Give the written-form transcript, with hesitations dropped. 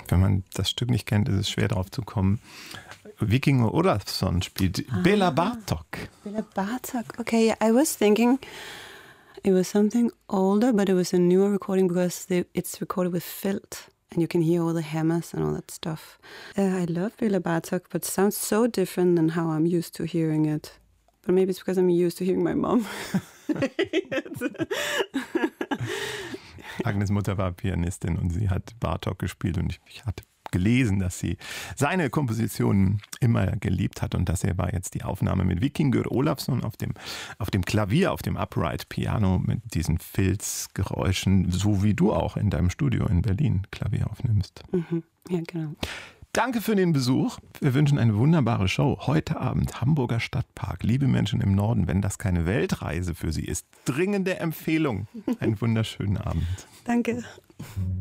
Wenn man das Stück nicht kennt, ist es schwer drauf zu kommen. Vikingur Olafsson spielt Bela Bartok. Bela Bartok. Okay, yeah, I was thinking it was something older, but it was a newer recording because it's recorded with Filt. And you can hear all the hammers and all that stuff. I love Bela Bartok, but it sounds so different than how I'm used to hearing it. But maybe it's because I'm used to hearing my mom. Agnes Mutter war Pianistin und sie hat Bartok gespielt und ich hatte gelesen, dass sie seine Kompositionen immer geliebt hat und das hier war jetzt die Aufnahme mit Vikingur Olafsson auf dem Klavier, auf dem Upright Piano mit diesen Filzgeräuschen, so wie du auch in deinem Studio in Berlin Klavier aufnimmst. Mhm. Ja, genau. Danke für den Besuch. Wir wünschen eine wunderbare Show. Heute Abend Hamburger Stadtpark. Liebe Menschen im Norden, wenn das keine Weltreise für Sie ist, dringende Empfehlung. Einen wunderschönen Abend. Danke.